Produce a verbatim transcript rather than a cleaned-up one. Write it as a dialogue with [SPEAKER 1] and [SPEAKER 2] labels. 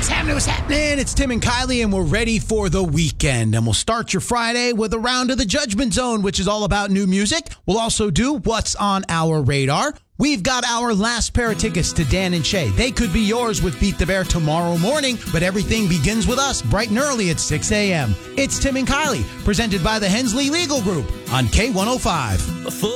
[SPEAKER 1] What's happening? What's happening? It's Tim and Kylie, and we're ready for the weekend. And we'll start your Friday with a round of the Judgment Zone, which is all about new music. We'll also do What's on Our Radar. We've got our last pair of tickets to Dan and Shay. They could be yours with Beat the Bear tomorrow morning, but everything begins with us bright and early at six a.m. It's Tim and Kylie, presented by the Hensley Legal Group on K one oh five.